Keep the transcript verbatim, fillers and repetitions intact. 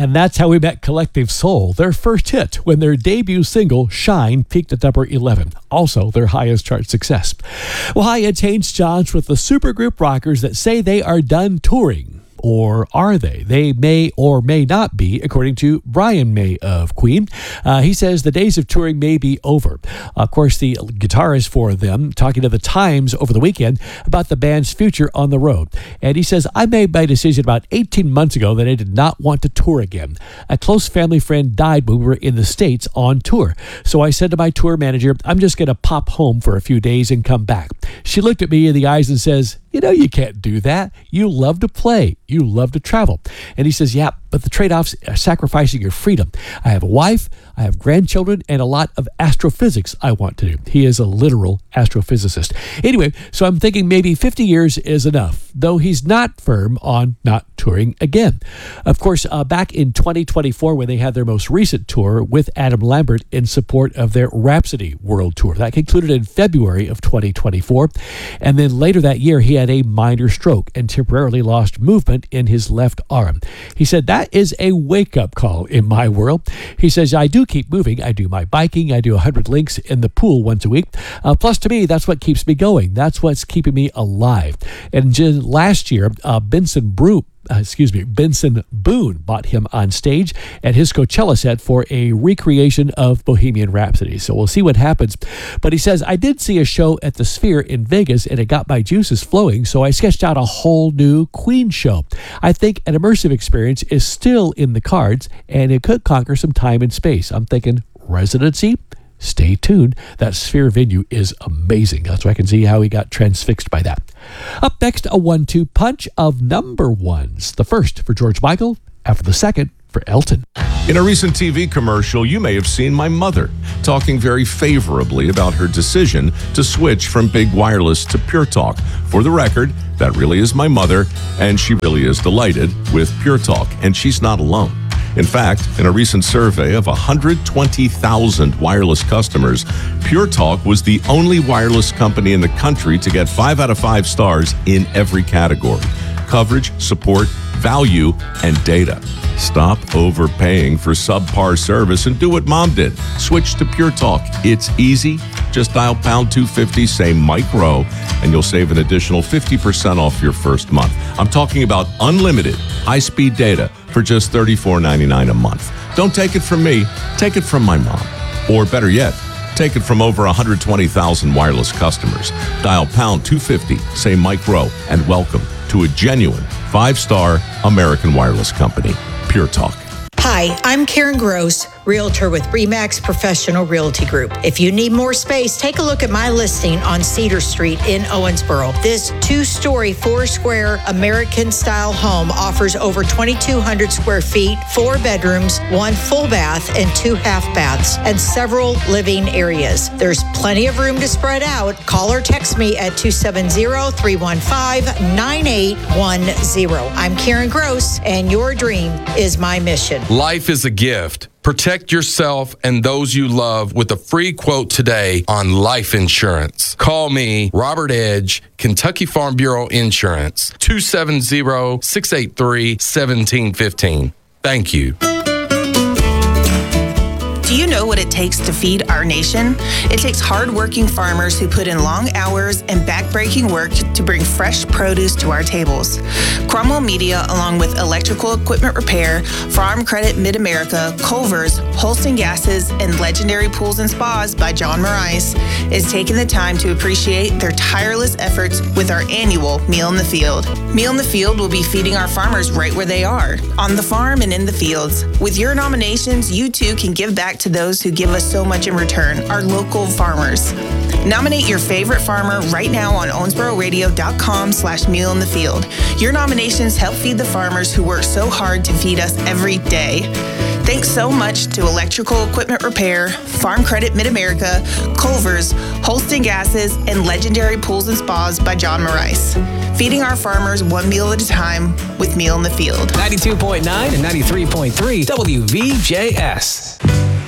And that's how we met Collective Soul, their first hit when their debut single, Shine, peaked at number eleven. Also their highest chart success. Well, hi, it's Haynes Johns with the supergroup rockers that say they are done touring. Or are they? They may or may not be, according to Brian May of Queen. Uh, he says the days of touring may be over. Of course, the guitarist for them talking to the Times over the weekend about the band's future on the road. And he says, I made my decision about eighteen months ago that I did not want to tour again. A close family friend died when we were in the States on tour. So I said to my tour manager, I'm just going to pop home for a few days and come back. She looked at me in the eyes and says, you know, you can't do that. You love to play. You love to travel. And he says, yeah, but the trade-offs are sacrificing your freedom. I have a wife, I have grandchildren, and a lot of astrophysics I want to do. He is a literal astrophysicist. Anyway, so I'm thinking maybe fifty years is enough, though he's not firm on not touring again. Of course, uh, back in twenty twenty-four, when they had their most recent tour with Adam Lambert in support of their Rhapsody World Tour. That concluded in February of twenty twenty-four. And then later that year, he had a minor stroke and temporarily lost movement in his left arm. He said, that is a wake-up call in my world. He says, I do keep moving. I do my biking. I do one hundred links in the pool once a week. Uh, plus, to me, that's what keeps me going. That's what's keeping me alive. And just last year, uh, Benson Brew Uh, excuse me, Benson Boone bought him on stage at his Coachella set for a recreation of Bohemian Rhapsody. So we'll see what happens. But he says, I did see a show at the Sphere in Vegas and it got my juices flowing, so I sketched out a whole new Queen show. I think an immersive experience is still in the cards and it could conquer some time and space. I'm thinking residency. Stay tuned. That Sphere venue is amazing. That's why I can see how he got transfixed by that. Up next, a one two punch of number ones. The first for George Michael, after the second for Elton. In a recent T V commercial, you may have seen my mother talking very favorably about her decision to switch from Big Wireless to Pure Talk. For the record, that really is my mother, and she really is delighted with Pure Talk, and she's not alone. In fact, in a recent survey of one hundred twenty thousand wireless customers, Pure Talk was the only wireless company in the country to get five out of five stars in every category: coverage, support, value, and data. Stop overpaying for subpar service and do what Mom did. Switch to Pure Talk. It's easy. Just dial pound two fifty, say micro, and you'll save an additional fifty percent off your first month. I'm talking about unlimited high-speed data for just thirty-four ninety-nine a month. Don't take it from me. Take it from my mom. Or better yet, take it from over one hundred twenty thousand wireless customers. Dial pound two fifty, say micro, and welcome to a genuine five-star American wireless company, Pure Talk. Hi, I'm Karen Gross, Realtor with Remax Professional Realty Group. If you need more space, take a look at my listing on Cedar Street in Owensboro. This two-story, four-square American-style home offers over twenty-two hundred square feet, four bedrooms, one full bath, and two half baths, and several living areas. There's plenty of room to spread out. Call or text me at two seven zero, three one five, nine eight one zero. I'm Karen Gross, and your dream is my mission. Life is a gift. Protect yourself and those you love with a free quote today on life insurance. Call me, Robert Edge, Kentucky Farm Bureau Insurance, two seven zero, six eight three, one seven one five. Thank you. Do you know what it takes to feed our nation? It takes hard-working farmers who put in long hours and backbreaking work to bring fresh produce to our tables. Cromwell Media, along with Electrical Equipment Repair, Farm Credit Mid-America, Culver's, Holston Gases, and Legendary Pools and Spas by John Morais, is taking the time to appreciate their tireless efforts with our annual Meal in the Field. Meal in the Field will be feeding our farmers right where they are, on the farm and in the fields. With your nominations, you too can give back to those who give us so much in return, our local farmers. Nominate your favorite farmer right now on owensbororadio.com slash meal in the field. Your nominations help feed the farmers who work so hard to feed us every day. Thanks so much to Electrical Equipment Repair, Farm Credit Mid-America, Culver's, Holston Gases, and Legendary Pools and Spas by John Morais. Feeding our farmers one meal at a time with Meal in the Field. ninety-two point nine and ninety-three point three W V J S.